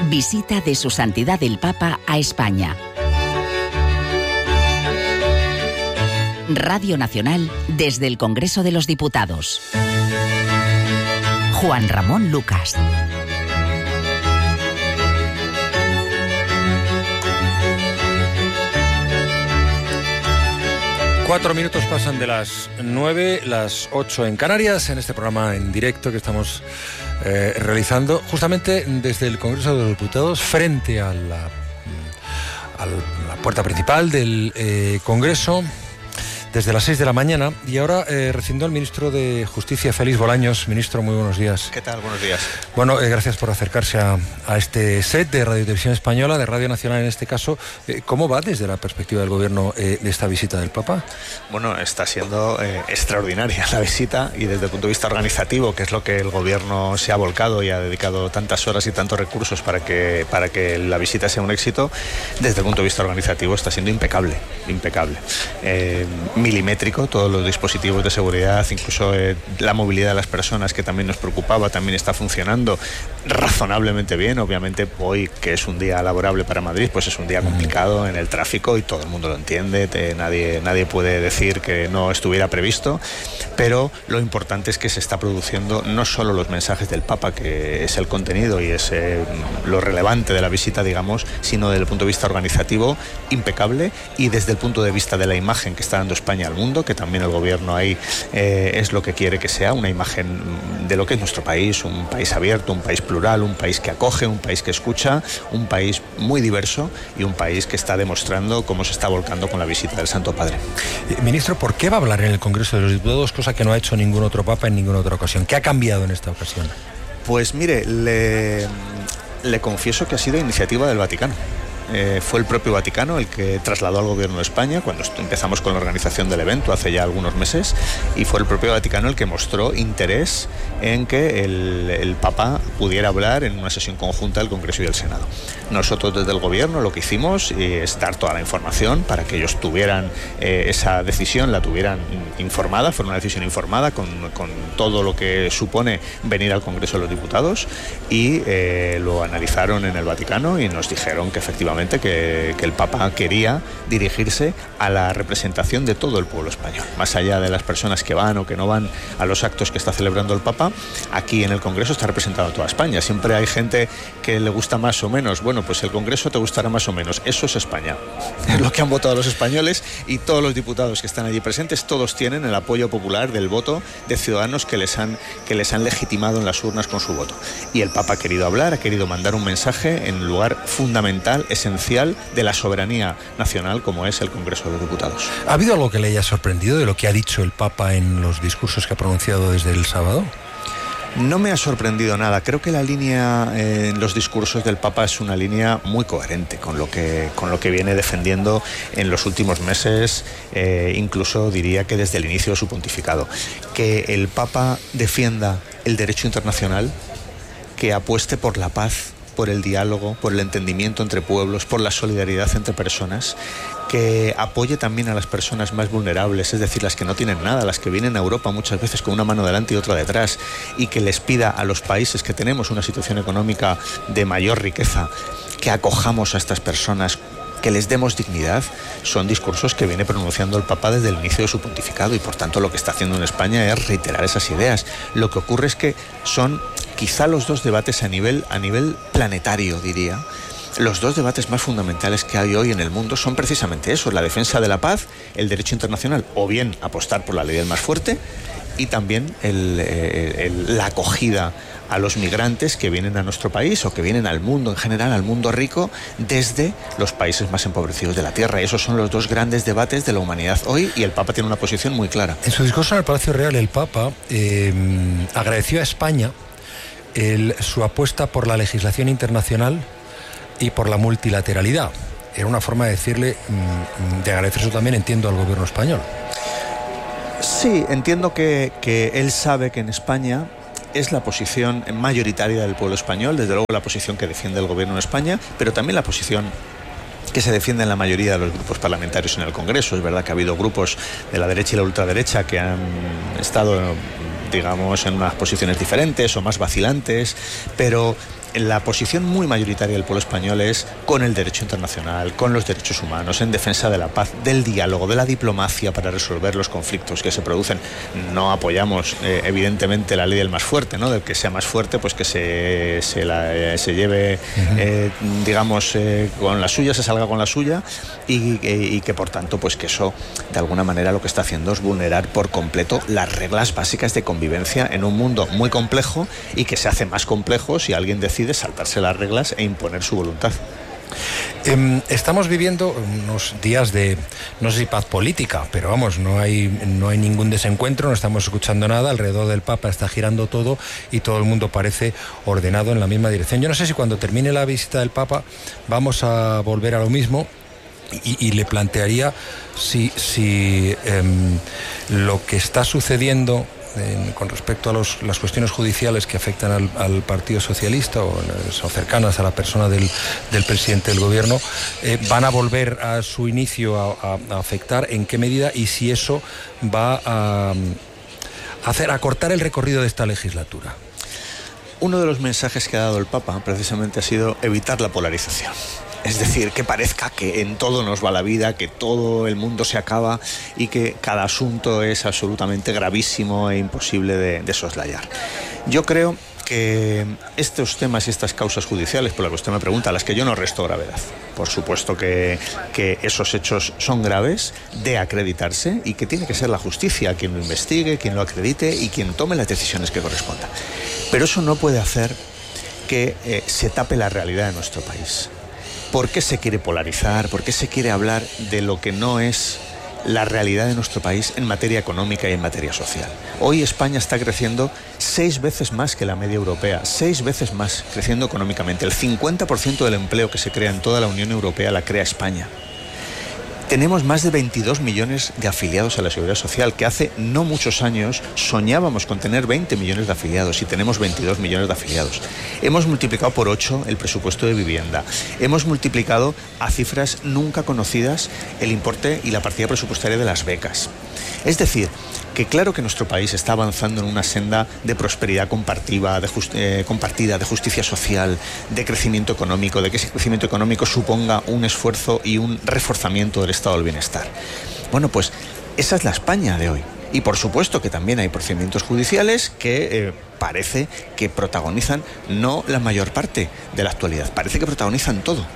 Visita de Su Santidad el Papa a España. Radio Nacional desde el Congreso de los Diputados. Juan Ramón Lucas. Cuatro minutos pasan de las 9, las 8 en Canarias, en este programa en directo que estamos realizando justamente desde el Congreso de los Diputados, frente a la puerta principal del Congreso, desde las 6 de la mañana. Y ahora recibiendo al ministro de Justicia, Félix Bolaños. Ministro, muy buenos días. ¿Qué tal? Buenos días. Bueno, gracias por acercarse a este set de Radio Televisión Española, de Radio Nacional en este caso. ¿Cómo va desde la perspectiva del Gobierno esta visita del Papa? Bueno, está siendo extraordinaria la visita, y desde el punto de vista organizativo, que es lo que el Gobierno se ha volcado y ha dedicado tantas horas y tantos recursos para que la visita sea un éxito, desde el punto de vista organizativo está siendo impecable. Milimétrico, todos los dispositivos de seguridad, incluso la movilidad de las personas, que también nos preocupaba, también está funcionando razonablemente bien. Obviamente hoy, que es un día laborable para Madrid, pues es un día complicado en el tráfico y todo el mundo lo entiende, nadie puede decir que no estuviera previsto, pero lo importante es que se está produciendo no solo los mensajes del Papa, que es el contenido y es lo relevante de la visita, digamos, sino desde el punto de vista organizativo impecable, y desde el punto de vista de la imagen que está dando España al mundo, que también el Gobierno ahí es lo que quiere que sea, una imagen de lo que es nuestro país, un país abierto, un país plural, un país que acoge, un país que escucha, un país muy diverso y un país que está demostrando cómo se está volcando con la visita del Santo Padre. Ministro, ¿por qué va a hablar en el Congreso de los Diputados, cosa que no ha hecho ningún otro Papa en ninguna otra ocasión? ¿Qué ha cambiado en esta ocasión? Pues mire, le confieso que ha sido iniciativa del Vaticano. Fue el propio Vaticano el que trasladó al Gobierno de España cuando empezamos con la organización del evento hace ya algunos meses, y fue el propio Vaticano el que mostró interés en que el Papa pudiera hablar en una sesión conjunta del Congreso y del Senado. Nosotros desde el Gobierno lo que hicimos es dar toda la información para que ellos tuvieran esa decisión, la tuvieran informada, fuera una decisión informada con todo lo que supone venir al Congreso de los Diputados, y lo analizaron en el Vaticano y nos dijeron que efectivamente que el Papa quería dirigirse a la representación de todo el pueblo español, más allá de las personas que van o que no van a los actos que está celebrando el Papa. Aquí en el Congreso está representado toda España. Siempre hay gente que le gusta más o menos. Bueno, pues el Congreso te gustará más o menos. Eso es España. Es lo que han votado los españoles, y todos los diputados que están allí presentes, todos tienen el apoyo popular del voto de ciudadanos que les han legitimado en las urnas con su voto. Y el Papa ha querido hablar, ha querido mandar un mensaje en un lugar fundamental, esencial de la soberanía nacional, como es el Congreso de los Diputados. ¿Ha habido algo que le haya sorprendido de lo que ha dicho el Papa en los discursos que ha pronunciado desde el sábado? No me ha sorprendido nada. Creo que la línea en los discursos del Papa es una línea muy coherente con lo que viene defendiendo en los últimos meses, incluso diría que desde el inicio de su pontificado. Que el Papa defienda el derecho internacional, que apueste por la paz, por el diálogo, por el entendimiento entre pueblos, por la solidaridad entre personas, que apoye también a las personas más vulnerables, es decir, las que no tienen nada, las que vienen a Europa muchas veces con una mano delante y otra detrás, y que les pida a los países que tenemos una situación económica de mayor riqueza que acojamos a estas personas, que les demos dignidad. Son discursos que viene pronunciando el Papa desde el inicio de su pontificado, y por tanto lo que está haciendo en España es reiterar esas ideas. Lo que ocurre es que son quizá los dos debates a nivel planetario, diría. Los dos debates más fundamentales que hay hoy en el mundo son precisamente eso: la defensa de la paz, el derecho internacional, o bien apostar por la ley del más fuerte, y también la acogida a los migrantes que vienen a nuestro país o que vienen al mundo en general, al mundo rico, desde los países más empobrecidos de la tierra. Esos son los dos grandes debates de la humanidad hoy, y el Papa tiene una posición muy clara. En su discurso en el Palacio Real, el Papa agradeció a España su apuesta por la legislación internacional y por la multilateralidad. Era una forma de decirle, de agradecer eso también, entiendo, al gobierno español. Sí, entiendo que él sabe que en España es la posición mayoritaria del pueblo español, desde luego la posición que defiende el gobierno en España, pero también la posición que se defiende en la mayoría de los grupos parlamentarios en el Congreso. Es verdad que ha habido grupos de la derecha y la ultraderecha que han estado, digamos, en unas posiciones diferentes o más vacilantes, pero la posición muy mayoritaria del pueblo español es con el derecho internacional, con los derechos humanos, en defensa de la paz, del diálogo, de la diplomacia para resolver los conflictos que se producen. No apoyamos, evidentemente, la ley del más fuerte, ¿no? Del que sea más fuerte, pues que se lleve, digamos, con la suya, se salga con la suya y que, por tanto, pues que eso, de alguna manera, lo que está haciendo es vulnerar por completo las reglas básicas de convivencia en un mundo muy complejo y que se hace más complejo si alguien decide saltarse las reglas e imponer su voluntad. Estamos viviendo unos días de, no sé si paz política, pero vamos, no hay ningún desencuentro, no estamos escuchando nada, alrededor del Papa está girando todo y todo el mundo parece ordenado en la misma dirección. Yo no sé si cuando termine la visita del Papa vamos a volver a lo mismo y le plantearía si lo que está sucediendo con respecto a las cuestiones judiciales que afectan al Partido Socialista o cercanas a la persona del presidente del gobierno, van a volver a su inicio a afectar, en qué medida y si eso va a cortar el recorrido de esta legislatura. Uno de los mensajes que ha dado el Papa precisamente ha sido evitar la polarización. Es decir, que parezca que en todo nos va la vida, que todo el mundo se acaba y que cada asunto es absolutamente gravísimo e imposible de soslayar. Yo creo que estos temas y estas causas judiciales, por las que usted me pregunta, a las que yo no resto gravedad. Por supuesto que esos hechos son graves, de acreditarse, y que tiene que ser la justicia quien lo investigue, quien lo acredite y quien tome las decisiones que correspondan. Pero eso no puede hacer que se tape la realidad de nuestro país. ¿Por qué se quiere polarizar? ¿Por qué se quiere hablar de lo que no es la realidad de nuestro país en materia económica y en materia social? Hoy España está creciendo 6 veces más que la media europea, 6 veces más creciendo económicamente. El 50% del empleo que se crea en toda la Unión Europea la crea España. Tenemos más de 22 millones de afiliados a la Seguridad Social, que hace no muchos años soñábamos con tener 20 millones de afiliados y tenemos 22 millones de afiliados. Hemos multiplicado por 8 el presupuesto de vivienda. Hemos multiplicado a cifras nunca conocidas el importe y la partida presupuestaria de las becas. Es decir, que claro que nuestro país está avanzando en una senda de prosperidad compartida, de justicia social, de crecimiento económico, de que ese crecimiento económico suponga un esfuerzo y un reforzamiento del estado del bienestar. Bueno, pues esa es la España de hoy. Y por supuesto que también hay procedimientos judiciales que parece que protagonizan no la mayor parte de la actualidad, parece que protagonizan todo.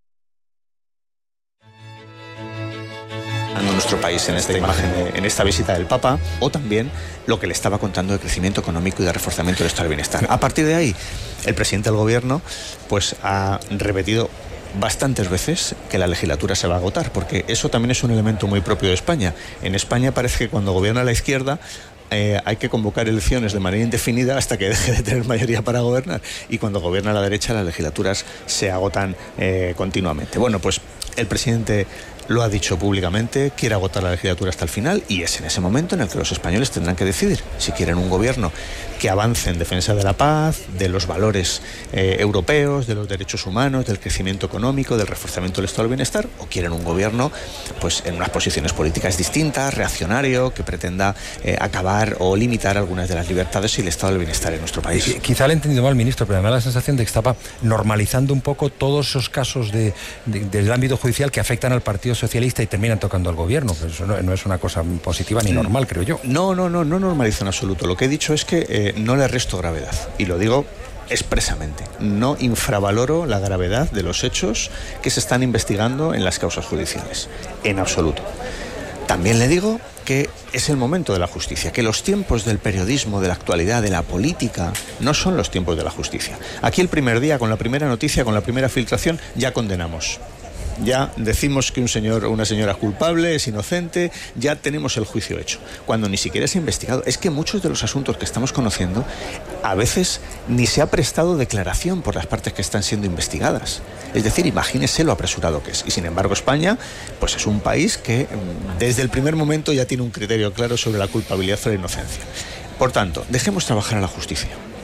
Nuestro país en esta imagen, en esta visita del Papa, o también lo que le estaba contando de crecimiento económico y de reforzamiento del estado del bienestar. A partir de ahí, el presidente del gobierno pues ha repetido bastantes veces que la legislatura se va a agotar, porque eso también es un elemento muy propio de España. En España parece que cuando gobierna la izquierda hay que convocar elecciones de manera indefinida hasta que deje de tener mayoría para gobernar, y cuando gobierna la derecha las legislaturas se agotan continuamente. Bueno, pues el presidente lo ha dicho públicamente, quiere agotar la legislatura hasta el final, y es en ese momento en el que los españoles tendrán que decidir si quieren un gobierno que avance en defensa de la paz, de los valores europeos, de los derechos humanos, del crecimiento económico, del reforzamiento del estado del bienestar, o quieren un gobierno pues en unas posiciones políticas distintas, reaccionario, que pretenda acabar o limitar algunas de las libertades y el estado del bienestar en nuestro país. Quizá le he entendido mal, ministro, pero me da la sensación de que estaba normalizando un poco todos esos casos del ámbito judicial que afectan al Partido Socialista y terminan tocando al gobierno. Pero eso no es una cosa positiva ni normal, creo yo. No normalizo en absoluto. Lo que he dicho es que no le resto gravedad, y lo digo expresamente. No infravaloro la gravedad de los hechos que se están investigando en las causas judiciales, en absoluto. También le digo que es el momento de la justicia, que los tiempos del periodismo, de la actualidad, de la política, no son los tiempos de la justicia. Aquí el primer día, con la primera noticia, con la primera filtración, ya condenamos. Ya decimos que un señor o una señora es culpable, es inocente, ya tenemos el juicio hecho, cuando ni siquiera se ha investigado. Es que muchos de los asuntos que estamos conociendo, a veces ni se ha prestado declaración por las partes que están siendo investigadas. Es decir, imagínese lo apresurado que es. Y sin embargo España, pues es un país que desde el primer momento ya tiene un criterio claro sobre la culpabilidad o la inocencia. Por tanto, dejemos trabajar a la justicia.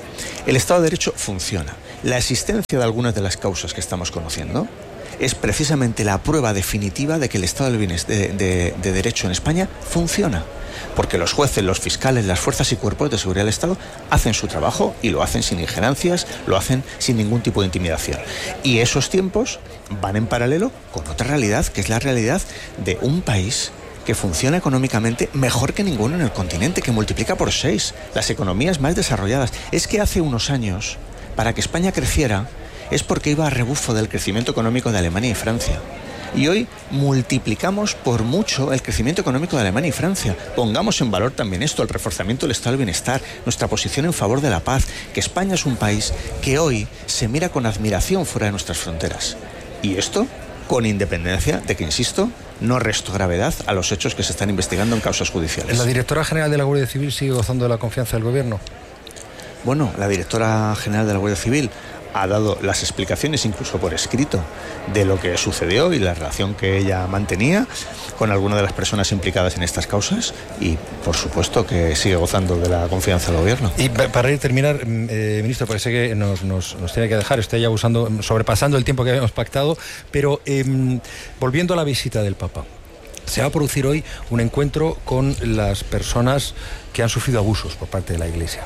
El Estado de Derecho funciona. La existencia de algunas de las causas que estamos conociendo es precisamente la prueba definitiva de que el Estado de Derecho en España funciona. Porque los jueces, los fiscales, las fuerzas y cuerpos de seguridad del Estado hacen su trabajo y lo hacen sin injerencias, lo hacen sin ningún tipo de intimidación. Y esos tiempos van en paralelo con otra realidad, que es la realidad de un país que funciona económicamente mejor que ninguno en el continente, que multiplica por 6 las economías más desarrolladas. Es que hace unos años, para que España creciera, es porque iba a rebufo del crecimiento económico de Alemania y Francia. Y hoy multiplicamos por mucho el crecimiento económico de Alemania y Francia. Pongamos en valor también esto, el reforzamiento del estado del bienestar, nuestra posición en favor de la paz, que España es un país que hoy se mira con admiración fuera de nuestras fronteras. Y esto con independencia de que, insisto, no resto gravedad a los hechos que se están investigando en causas judiciales. ¿La directora general de la Guardia Civil sigue gozando de la confianza del gobierno? Bueno, la directora general de la Guardia Civil ha dado las explicaciones, incluso por escrito, de lo que sucedió y la relación que ella mantenía con algunas de las personas implicadas en estas causas, y por supuesto que sigue gozando de la confianza del gobierno. Y para terminar, ministro, parece que nos tiene que dejar, estoy ya sobrepasando el tiempo que habíamos pactado, pero volviendo a la visita del Papa, se va a producir hoy un encuentro con las personas que han sufrido abusos por parte de la Iglesia.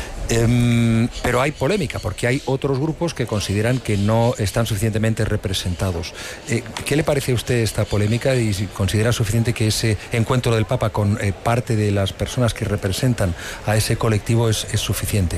Pero hay polémica porque hay otros grupos que consideran que no están suficientemente representados. ¿Qué le parece a usted esta polémica y si considera suficiente que ese encuentro del Papa con parte de las personas que representan a ese colectivo es suficiente?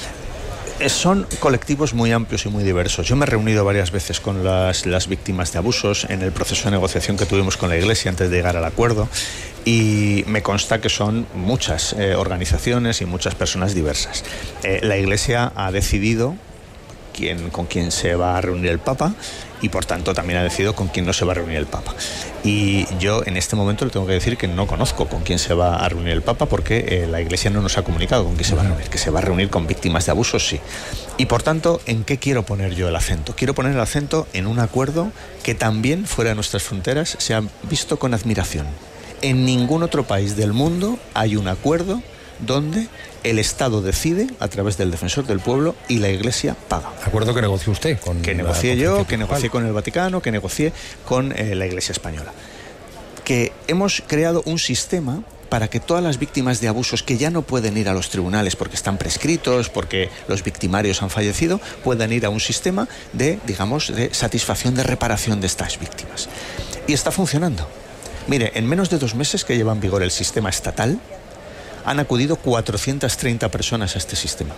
Son colectivos muy amplios y muy diversos. Yo me he reunido varias veces con las víctimas de abusos en el proceso de negociación que tuvimos con la Iglesia antes de llegar al acuerdo, y me consta que son muchas organizaciones y muchas personas diversas. La Iglesia ha decidido con quién se va a reunir el Papa, y por tanto también ha decidido con quién no se va a reunir el Papa. Y yo en este momento le tengo que decir que no conozco con quién se va a reunir el Papa, porque la Iglesia no nos ha comunicado con quién se va a reunir. Que se va a reunir con víctimas de abusos, sí. Y por tanto, ¿en qué quiero poner yo el acento? Quiero poner el acento en un acuerdo que también fuera de nuestras fronteras se ha visto con admiración. En ningún otro país del mundo hay un acuerdo donde el Estado decide a través del Defensor del Pueblo y la Iglesia paga. Acuerdo que negoció usted con que negocié yo, que negocié con el Vaticano, que negocié con la Iglesia española. Que hemos creado un sistema para que todas las víctimas de abusos que ya no pueden ir a los tribunales porque están prescritos, porque los victimarios han fallecido, puedan ir a un sistema de satisfacción, de reparación de estas víctimas. Y está funcionando. Mire, en menos de 2 meses que lleva en vigor el sistema estatal, han acudido 430 personas a este sistema.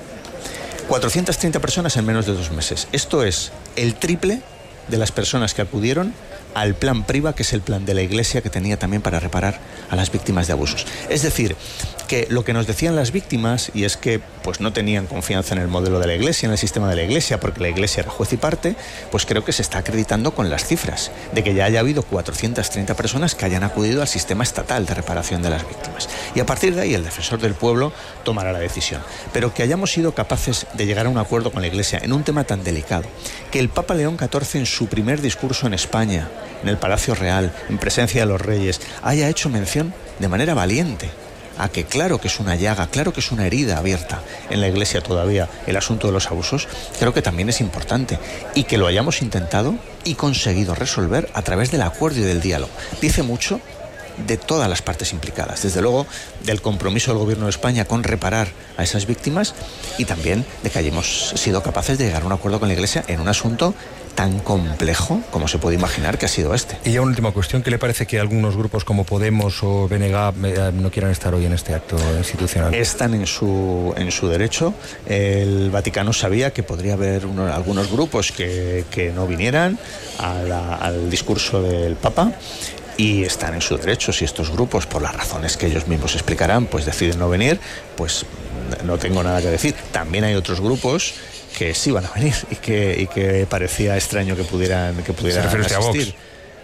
430 personas en menos de 2 meses. Esto es el triple de las personas que acudieron al plan PRIVA, que es el plan de la Iglesia que tenía también para reparar a las víctimas de abusos. Es decir, que lo que nos decían las víctimas, y es que pues no tenían confianza en el modelo de la Iglesia, en el sistema de la Iglesia, porque la Iglesia era juez y parte, pues creo que se está acreditando con las cifras de que ya haya habido 430 personas que hayan acudido al sistema estatal de reparación de las víctimas. Y a partir de ahí el Defensor del Pueblo tomará la decisión. Pero que hayamos sido capaces de llegar a un acuerdo con la Iglesia en un tema tan delicado, que el Papa León XIV en su primer discurso en España, en el Palacio Real, en presencia de los reyes, haya hecho mención de manera valiente a que claro que es una llaga, claro que es una herida abierta en la Iglesia todavía el asunto de los abusos, creo que también es importante, y que lo hayamos intentado y conseguido resolver a través del acuerdo y del diálogo. Dice mucho de todas las partes implicadas, desde luego del compromiso del Gobierno de España con reparar a esas víctimas, y también de que hayamos sido capaces de llegar a un acuerdo con la Iglesia en un asunto tan complejo como se puede imaginar que ha sido este. Y ya una última cuestión, ¿qué le parece que algunos grupos como Podemos o BNG no quieran estar hoy en este acto institucional? Están en su derecho. El Vaticano sabía que podría haber algunos grupos que no vinieran al discurso del Papa, y están en su derecho. Si estos grupos, por las razones que ellos mismos explicarán, pues deciden no venir, pues no tengo nada que decir. También hay otros grupos que sí van a venir y que parecía extraño que pudieran asistir.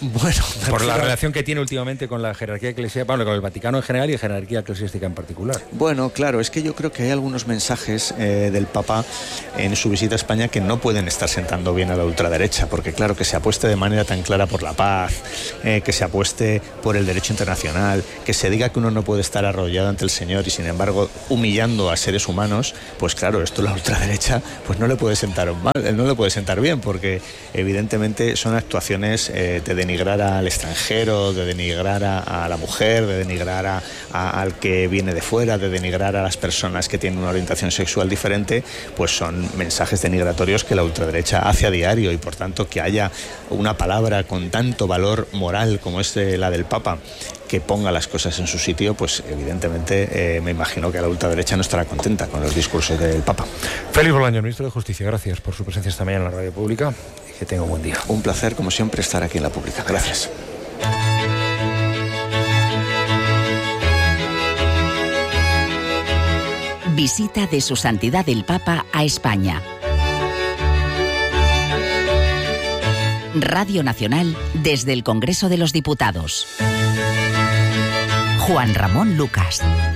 Bueno, por la relación que tiene últimamente con la jerarquía eclesiástica, bueno, con el Vaticano en general y la jerarquía eclesiástica en particular. Bueno, claro, es que yo creo que hay algunos mensajes del Papa en su visita a España que no pueden estar sentando bien a la ultraderecha, porque claro, que se apueste de manera tan clara por la paz, que se apueste por el derecho internacional, que se diga que uno no puede estar arrodillado ante el Señor y sin embargo humillando a seres humanos, pues claro, esto la ultraderecha pues no le puede sentar mal, no le puede sentar bien, porque evidentemente son actuaciones de denigrar al extranjero, de denigrar a la mujer, de denigrar al que viene de fuera, de denigrar a las personas que tienen una orientación sexual diferente, pues son mensajes denigratorios que la ultraderecha hace a diario, y por tanto que haya una palabra con tanto valor moral como es la del Papa que ponga las cosas en su sitio, pues evidentemente me imagino que la ultraderecha no estará contenta con los discursos del Papa. Félix Bolaños, ministro de Justicia, gracias por su presencia esta mañana en la radio pública y que tenga un buen día. Un placer, como siempre, estar aquí en la pública. Gracias. Visita de Su Santidad el Papa a España. Radio Nacional desde el Congreso de los Diputados. Juan Ramón Lucas.